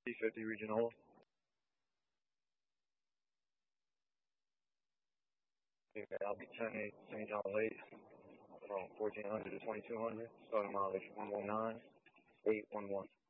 P50 Regional. Okay, I'll be 10-8 St. John Lake from 1400 to 2200. Starting mileage 119, 811.